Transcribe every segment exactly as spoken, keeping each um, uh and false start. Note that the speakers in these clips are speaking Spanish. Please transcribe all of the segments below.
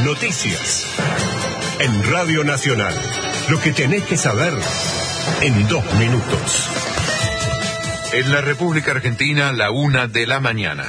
Noticias. En Radio Nacional. Lo que tenés que saber en dos minutos. En la República Argentina, la una de la mañana.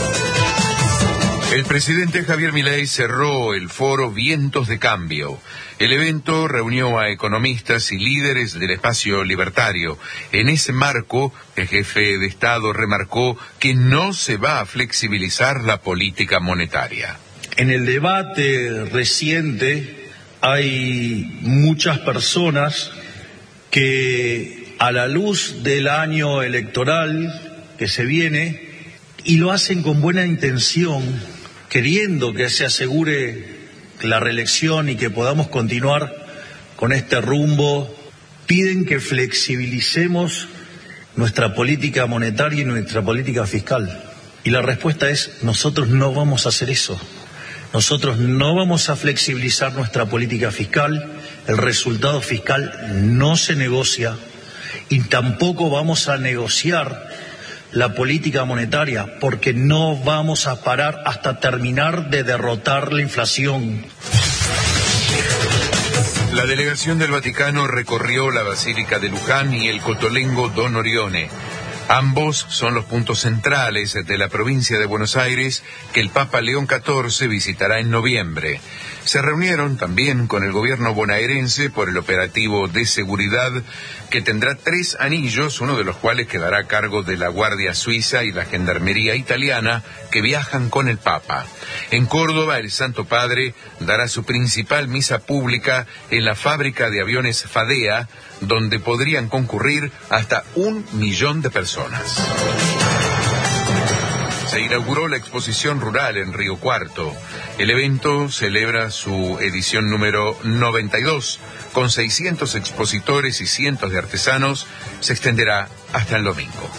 El presidente Javier Milei cerró el foro Vientos de Cambio. El evento reunió a economistas y líderes del espacio libertario. En ese marco, el jefe de Estado remarcó que no se va a flexibilizar la política monetaria. En el debate reciente hay muchas personas que, a la luz del año electoral que se viene, y lo hacen con buena intención, queriendo que se asegure la reelección y que podamos continuar con este rumbo, piden que flexibilicemos nuestra política monetaria y nuestra política fiscal. Y la respuesta es: nosotros no vamos a hacer eso. Nosotros no vamos a flexibilizar nuestra política fiscal, el resultado fiscal no se negocia, y tampoco vamos a negociar la política monetaria, porque no vamos a parar hasta terminar de derrotar la inflación. La delegación del Vaticano recorrió la Basílica de Luján y el Cotolengo Don Orione. Ambos son los puntos centrales de la provincia de Buenos Aires que el Papa León catorce visitará en noviembre. Se reunieron también con el gobierno bonaerense por el operativo de seguridad que tendrá tres anillos, uno de los cuales quedará a cargo de la Guardia Suiza y la Gendarmería Italiana, que viajan con el Papa. En Córdoba, el Santo Padre dará su principal misa pública en la fábrica de aviones Fadea, donde podrían concurrir hasta un millón de personas. Se inauguró la exposición rural en Río Cuarto. El evento celebra su edición número noventa y dos. Con seiscientos expositores y cientos de artesanos, se extenderá hasta el domingo.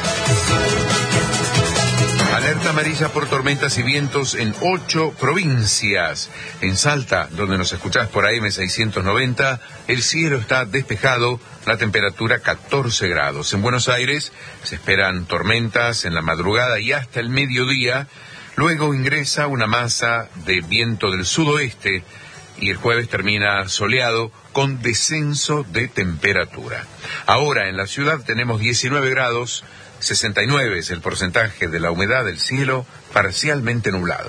Alerta amarilla por tormentas y vientos en ocho provincias. En Salta, donde nos escuchás por A M seiscientos noventa, el cielo está despejado, la temperatura catorce grados. En Buenos Aires se esperan tormentas en la madrugada y hasta el mediodía. Luego ingresa una masa de viento del sudoeste y el jueves termina soleado con descenso de temperatura. Ahora en la ciudad tenemos diecinueve grados. sesenta y nueve es el porcentaje de la humedad del cielo, parcialmente nublado.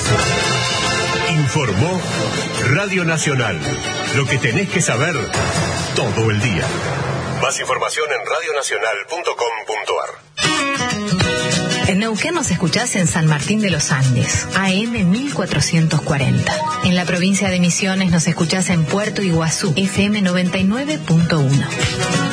Informó Radio Nacional. Lo que tenés que saber todo el día. Más información en radio nacional punto com punto ar. En Neuquén nos escuchás en San Martín de los Andes, A M mil cuatrocientos cuarenta. En la provincia de Misiones nos escuchás en Puerto Iguazú, F M noventa y nueve punto uno.